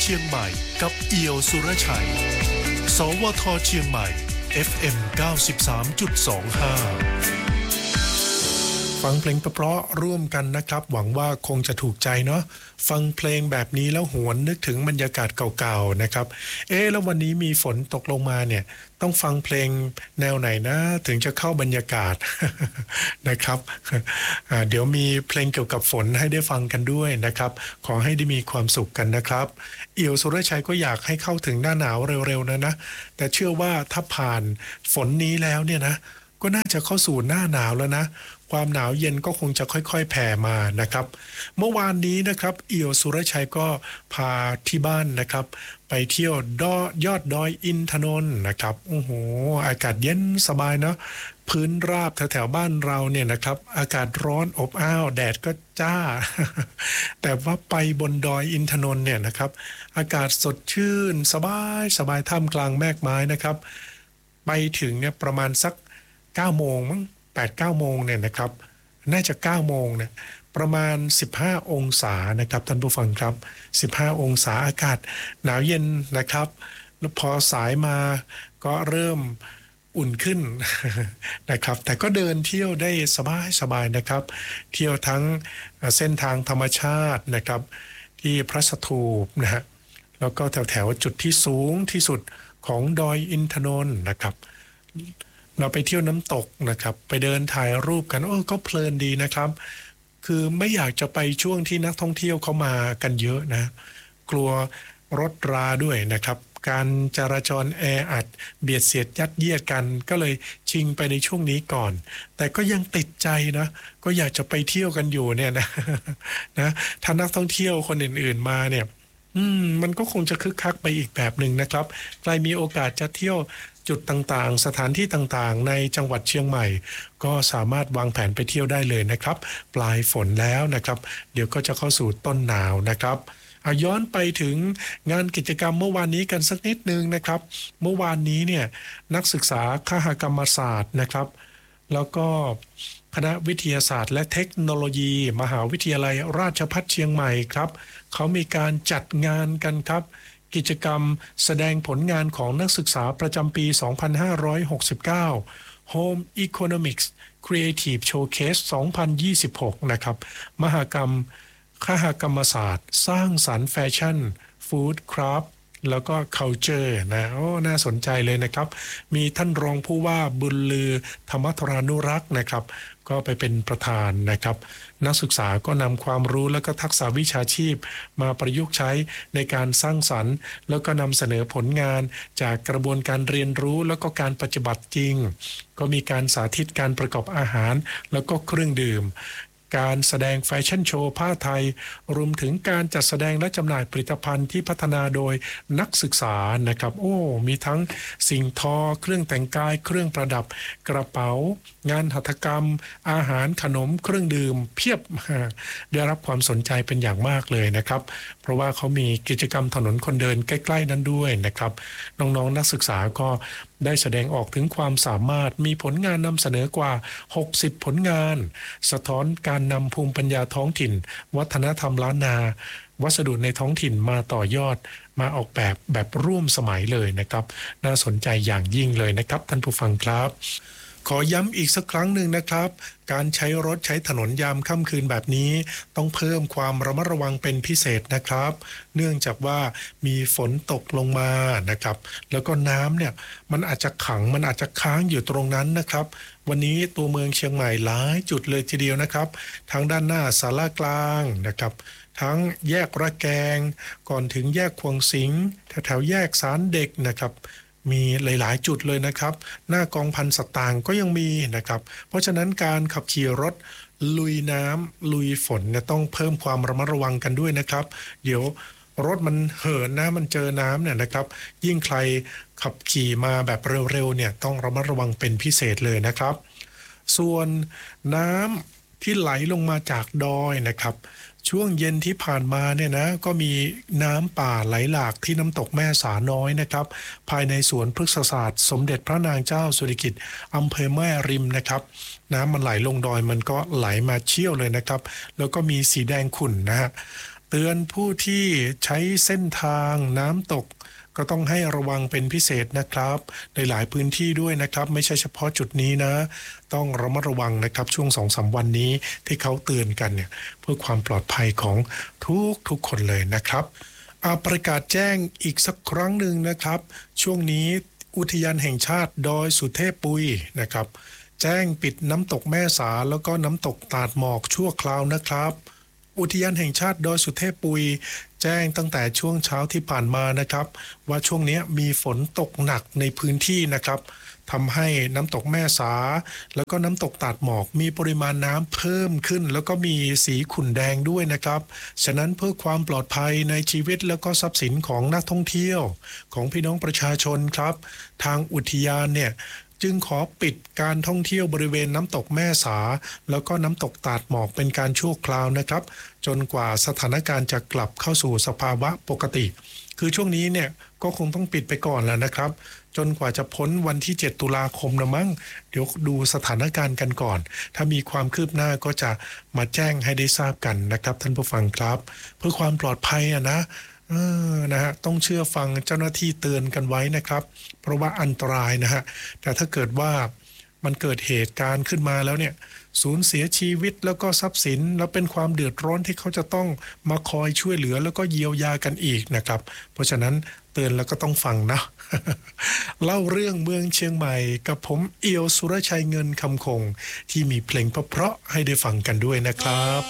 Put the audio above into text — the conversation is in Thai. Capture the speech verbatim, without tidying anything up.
ชียงใหม่กับเอี่ยวสุรชัยสวทเชียงใหม่ เอฟ เอ็ม เก้าสิบสามจุดสองห้า ฟังเพลงเพราะๆร่วมกันนะครับหวังว่าคงจะถูกใจเนาะฟังเพลงแบบนี้แล้วหวนนึกถึงบรรยากาศเก่าๆนะครับเอ๊ะแล้ววันนี้มีฝนตกลงมาเนี่ยต้องฟังเพลงแนวไหนนะถึงจะเข้าบรรยากาศ นะครับเดี๋ยวมีเพลงเกี่ยวกับฝนให้ได้ฟังกันด้วยนะครับขอให้ได้มีความสุขกันนะครับเอี่ยวสุรชัยก็อยากให้เข้าถึงหน้าหนาวเร็วๆนะนะแต่เชื่อว่าถ้าผ่านฝนนี้แล้วเนี่ยนะก็น่าจะเข้าสู่หน้าหนาวแล้วนะความหนาวเย็นก็คงจะค่อยๆแผ่มานะครับเมื่อวานนี้นะครับเอี่ยวสุรชัยก็พาที่บ้านนะครับไปเที่ยวดอยอดดอยอินทนนท์นะครับโอ้โหอากาศเย็นสบายเนาะพื้นราบแถวๆบ้านเราเนี่ยนะครับอากาศร้อนอบอ้าวแดดก็จ้า แต่ว่าไปบนดอยอินทนนท์เนี่ยนะครับอากาศสดชื่นสบายสบายท่ามกลางแมกไม้นะครับไปถึงเนี่ยประมาณสักเก้าโมงมั้งแปด เก้าโมงเนี่ยนะครับน่าจะเก้าโมงเนี่ยประมาณสิบห้าองศานะครับท่านผู้ฟังครับสิบห้าองศาอากาศหนาวเย็นนะครับแล้วพอสายมาก็เริ่มอุ่นขึ้น นะครับแต่ก็เดินเที่ยวได้สบายๆนะครับเที่ยวทั้งเส้นทางธรรมชาตินะครับที่พระสถูปนะฮะแล้วก็แถวๆจุดที่สูงที่สุดของดอยอินทนนท์นะครับเราไปเที่ยวน้ำตกนะครับไปเดินถ่ายรูปกันโอ้ก็เพลินดีนะครับคือไม่อยากจะไปช่วงที่นักท่องเที่ยวเข้ามากันเยอะนะกลัวรถราด้วยนะครับการจราจรแออัดเบียดเสียดยัดเยียดกันก็เลยชิงไปในช่วงนี้ก่อนแต่ก็ยังติดใจนะก็อยากจะไปเที่ยวกันอยู่เนี่ยนะ นะถ้านักท่องเที่ยวคนอื่นๆมาเนี่ยอืมมันก็คงจะคึกคักไปอีกแบบหนึ่งนะครับใครมีโอกาสจะเที่ยวจุดต่างๆสถานที่ต่างๆในจังหวัดเชียงใหม่ก็สามารถวางแผนไปเที่ยวได้เลยนะครับปลายฝนแล้วนะครับเดี๋ยวก็จะเข้าสู่ต้นหนาวนะครับเอาย้อนไปถึงงานกิจกรรมเมื่อวานนี้กันสักนิดนึงนะครับเมื่อวานนี้เนี่ยนักศึกษาคหกรรมศาสตร์นะครับแล้วก็คณะวิทยาศาสตร์และเทคโนโลยีมหาวิทยาลัยราชภัฏเชียงใหม่ครับเขามีการจัดงานกันครับกิจกรรมแสดงผลงานของนักศึกษาประจำปี สองพันห้าร้อยหกสิบเก้า Home Economics Creative Showcase สองพันยี่สิบหกนะครับมหกรรมคหกรรมศาสตร์สร้างสรรค์แฟชั่นฟู้ดคราฟต์แล้วก็ culture นะโอ้น่าสนใจเลยนะครับมีท่านรองผู้ว่าบุญลือธรรมธรานุรักษ์นะครับก็ไปเป็นประธานนะครับนักศึกษาก็นำความรู้และก็ทักษะวิชาชีพมาประยุกต์ใช้ในการสร้างสรรค์แล้วก็นำเสนอผลงานจากกระบวนการเรียนรู้แล้วก็การปฏิบัติจริงก็มีการสาธิตการประกอบอาหารแล้วก็เครื่องดื่มการแสดงแฟชั่นโชว์ผ้าไทยรวมถึงการจัดแสดงและจำหน่ายผลิตภัณฑ์ที่พัฒนาโดยนักศึกษานะครับโอ้มีทั้งสิ่งทอเครื่องแต่งกายเครื่องประดับกระเป๋างานหัตถกรรมอาหารขนมเครื่องดื่มเพียบได้รับความสนใจเป็นอย่างมากเลยนะครับเพราะว่าเขามีกิจกรรมถนนคนเดินใกล้ๆนั้นด้วยนะครับน้องๆนักศึกษาก็ได้แสดงออกถึงความสามารถมีผลงานนำเสนอกว่าหกสิบผลงานสะท้อนการนำภูมิปัญญาท้องถิ่นวัฒนธรรมล้านนาวัสดุในท้องถิ่นมาต่อยอดมาออกแบบแบบร่วมสมัยเลยนะครับน่าสนใจอย่างยิ่งเลยนะครับท่านผู้ฟังครับขอย้ำอีกสักครั้งหนึ่งนะครับการใช้รถใช้ถนนยามค่ำคืนแบบนี้ต้องเพิ่มความระมัดระวังเป็นพิเศษนะครับเนื่องจากว่ามีฝนตกลงมานะครับแล้วก็น้ำเนี่ยมันอาจจะขังมันอาจจะค้างอยู่ตรงนั้นนะครับวันนี้ตัวเมืองเชียงใหม่หลายจุดเลยทีเดียวนะครับทางด้านหน้าศาลากลางนะครับทั้งแยกระแกงก่อนถึงแยกควงสิงแถวๆแยกศาลเด็กนะครับมีหลายๆจุดเลยนะครับหน้ากองพันสัตว์ต่างก็ยังมีนะครับเพราะฉะนั้นการขับขี่รถลุยน้ำลุยฝนเนี่ยต้องเพิ่มความระมัดระวังกันด้วยนะครับเดี๋ยวรถมันเหินนะมันเจอน้ำเนี่ยนะครับยิ่งใครขับขี่มาแบบเร็วๆเนี่ยต้องระมัดระวังเป็นพิเศษเลยนะครับส่วนน้ำที่ไหลลงมาจากดอยนะครับช่วงเย็นที่ผ่านมาเนี่ยนะก็มีน้ำป่าไหลหลากที่น้ำตกแม่สาน้อยนะครับภายในสวนพฤกษศาสตร์สมเด็จพระนางเจ้าสิริกิติ์อำเภอแม่ริมนะครับน้ำมันไหลลงดอยมันก็ไหลมาเชี่ยวเลยนะครับแล้วก็มีสีแดงขุ่นนะฮะเตือนผู้ที่ใช้เส้นทางน้ำตกก็ต้องให้ระวังเป็นพิเศษนะครับในหลายพื้นที่ด้วยนะครับไม่ใช่เฉพาะจุดนี้นะต้องระมัดระวังนะครับช่วง สองถึงสาม วันนี้ที่เขาเตือนกันเนี่ยเพื่อความปลอดภัยของทุกทุกคนเลยนะครับอาประกาศแจ้งอีกสักครั้งหนึ่งนะครับช่วงนี้อุทยานแห่งชาติดอยสุเทพปุยนะครับแจ้งปิดน้ำตกแม่สาแล้วก็น้ำตกตาดหมอกชั่วคราวนะครับอุทยานแห่งชาติดอยสุเทพปุยแจ้งตั้งแต่ช่วงเช้าที่ผ่านมานะครับว่าช่วงนี้มีฝนตกหนักในพื้นที่นะครับทำให้น้ำตกแม่สาแล้วก็น้ำตกตาดหมอกมีปริมาณน้ำเพิ่มขึ้นแล้วก็มีสีขุ่นแดงด้วยนะครับฉะนั้นเพื่อความปลอดภัยในชีวิตแล้วก็ทรัพย์สินของนักท่องเที่ยวของพี่น้องประชาชนครับทางอุทยานเนี่ยจึงขอปิดการท่องเที่ยวบริเวณน้ำตกแม่สาแล้วก็น้ำตกตาดหมอกเป็นการชั่วคราวนะครับจนกว่าสถานการณ์จะกลับเข้าสู่สภาวะปกติคือช่วงนี้เนี่ยก็คงต้องปิดไปก่อนแล้วนะครับจนกว่าจะพ้นวันที่เจ็ดตุลาคมนะมั้งเดี๋ยวดูสถานการณ์กันก่อนถ้ามีความคืบหน้าก็จะมาแจ้งให้ได้ทราบกันนะครับท่านผู้ฟังครับเพื่อความปลอดภัยอะนะเออนะฮะต้องเชื่อฟังเจ้าหน้าที่เตือนกันไว้นะครับเพราะว่าอันตรายนะฮะแต่ถ้าเกิดว่ามันเกิดเหตุการณ์ขึ้นมาแล้วเนี่ยสูญเสียชีวิตแล้วก็ทรัพย์สินแล้วเป็นความเดือดร้อนที่เขาจะต้องมาคอยช่วยเหลือแล้วก็เยียวยากันอีกนะครับเพราะฉะนั้นเตือนแล้วก็ต้องฟังนะ เล่าเรื่องเมืองเชียงใหม่กับผมเอียวสุรชัยเงินคำคงที่มีเพลงเพราะๆให้ได้ฟังกันด้วยนะครับ